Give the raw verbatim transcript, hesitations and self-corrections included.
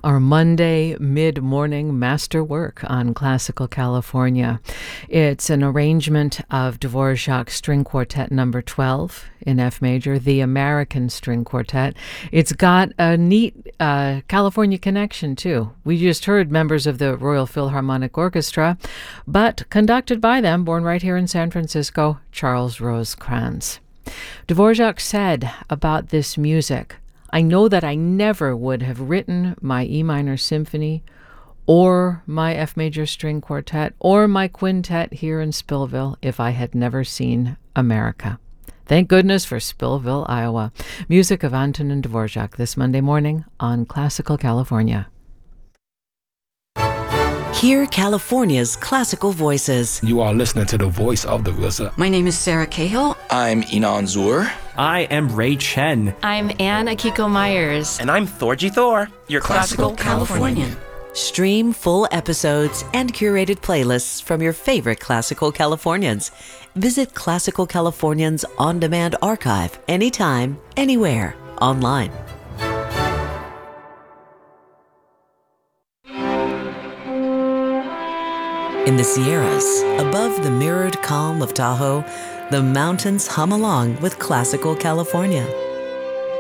our Monday mid-morning masterwork on Classical California. It's an arrangement of Dvorak's String Quartet number twelve in F major, the American String Quartet. It's got a neat uh, California connection, too. We just heard members of the Royal Philharmonic Orchestra, but conducted by them, born right here in San Francisco, Charles Rosecrans. Dvorak said about this music, "I know that I never would have written my E minor symphony or my F major string quartet or my quintet here in Spillville if I had never seen America." Thank goodness for Spillville, Iowa. Music of Antonin Dvorak this Monday morning on Classical California. Hear California's classical voices. You are listening to the voice of the R Z A. My name is Sarah Cahill. I'm Inan Zur. I am Ray Chen. I'm Anne Akiko Myers. And I'm Thorgy Thor, your classical, classical Californian. Californian. Stream full episodes and curated playlists from your favorite Classical Californians. Visit Classical Californians on-demand archive anytime, anywhere, online. In the Sierras, above the mirrored calm of Tahoe, the mountains hum along with Classical California.